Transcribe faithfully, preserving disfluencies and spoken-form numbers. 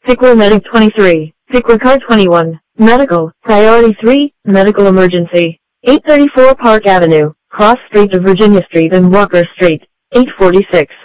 Pickler Medic twenty-three, Pickler Car twenty-one, Medical, Priority three, Medical Emergency, eight thirty-four Park Avenue, Cross Street to Virginia Street and Walker Street, eight forty-six.